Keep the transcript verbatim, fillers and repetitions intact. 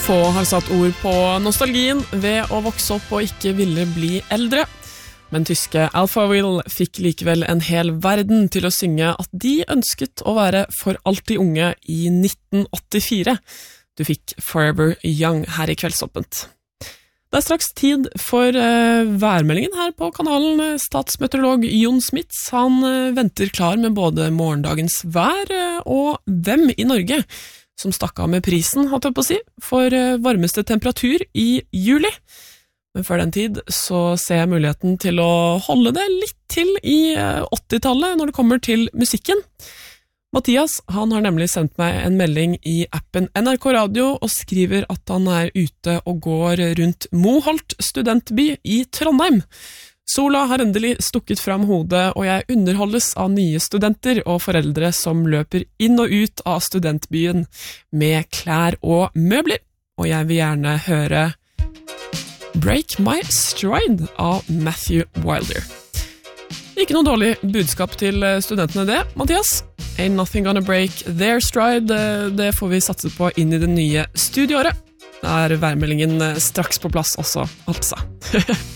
Få har satt ord på nostalgien ved å vokse opp og ikke ville bli eldre. Men tyske Alpha Will fikk likevel en hel verden til å synge at de ønsket å være for alltid unge i nitten åttifire. Du fikk Forever Young her i Kveldsåpent. Det er straks tid for uh, værmeldingen her på kanalen. Statsmeteorolog Jon Smits, han uh, venter klar med både morgendagens vær uh, og hvem i Norge som stakk av med prisen, hadde jeg på å si, for uh, varmeste temperatur i juli. Men før den tid så ser jeg muligheten til å holde det litt til i uh, åttitallet når det kommer til musikken. Mathias, han har nemlig sendt meg en melding i appen N R K Radio og skriver at han er ute og går rundt Moholt studentby i Trondheim. Sola har endelig stukket fram hodet, og jeg underholdes av nye studenter og foreldre som løper inn og ut av studentbyen med klær og møbler. Og jeg vil gjerne høre Break My Stride av Matthew Wilder. Ikke noe dårlig budskap til studentene det, Mathias. Ain't nothing gonna break their stride. Det får vi satse på inn i det nye studieåret. Da er værmeldingen straks på plass også, altså.